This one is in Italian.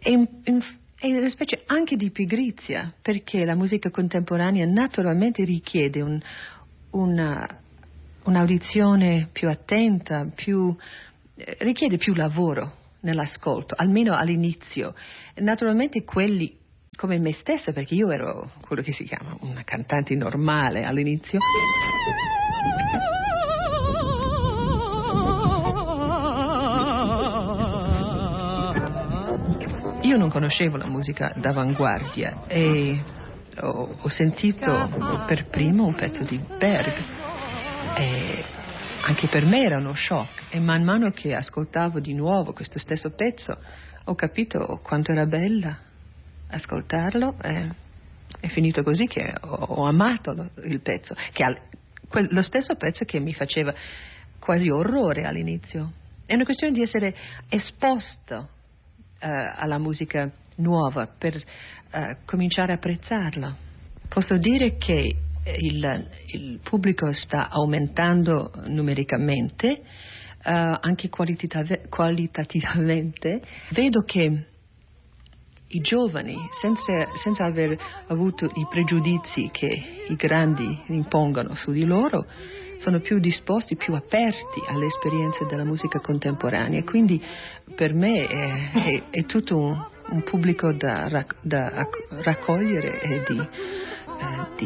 e una specie anche di pigrizia, perché la musica contemporanea naturalmente richiede un'audizione più attenta, richiede più lavoro nell'ascolto, almeno all'inizio. Naturalmente quelli come me stessa, perché io ero quello che si chiama una cantante normale all'inizio. Io non conoscevo la musica d'avanguardia e ho sentito per primo un pezzo di Berg e anche per me era uno shock, e man mano che ascoltavo di nuovo questo stesso pezzo ho capito quanto era bella ascoltarlo, e è finito così che ho amato il pezzo, lo stesso pezzo che mi faceva quasi orrore all'inizio. È una questione di essere esposto alla musica nuova per cominciare a apprezzarla. Posso dire che il pubblico sta aumentando numericamente, anche qualitativamente. Vedo che i giovani, senza aver avuto i pregiudizi che i grandi impongono su di loro, sono più disposti, più aperti alle esperienze della musica contemporanea. Quindi per me è tutto un pubblico da raccogliere e di